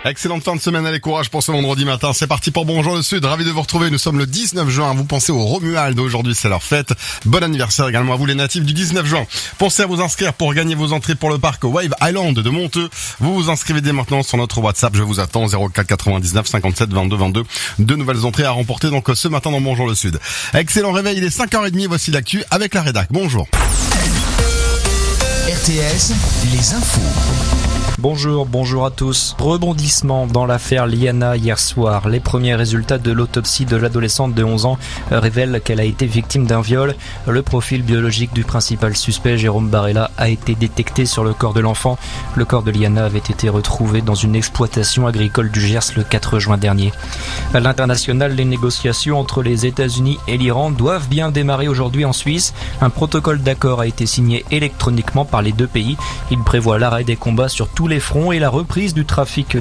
Excellente fin de semaine, allez courage pour ce vendredi matin. C'est parti pour Bonjour le Sud, ravi de vous retrouver. Nous sommes le 19 juin, vous pensez au Romuald, aujourd'hui c'est leur fête. Bon anniversaire également à vous les natifs du 19 juin. Pensez à vous inscrire pour gagner vos entrées pour le parc Wave Island de Monteux. Vous vous inscrivez dès maintenant sur notre WhatsApp, je vous attends 04 99 57 22 22. Deux nouvelles entrées à remporter donc ce matin dans Bonjour le Sud. Excellent réveil, il est 5h30, voici l'actu avec la rédac. Bonjour. RTS, les infos. Bonjour à tous. Rebondissement dans l'affaire Liana hier soir. Les premiers résultats de l'autopsie de l'adolescente de 11 ans révèlent qu'elle a été victime d'un viol. Le profil biologique du principal suspect, Jérôme Barella, a été détecté sur le corps de l'enfant. Le corps de Liana avait été retrouvé dans une exploitation agricole du Gers le 4 juin dernier. À l'international, les négociations entre les États-Unis et l'Iran doivent bien démarrer aujourd'hui en Suisse. Un protocole d'accord a été signé électroniquement par les deux pays. Il prévoit l'arrêt des combats sur tous les fronts et la reprise du trafic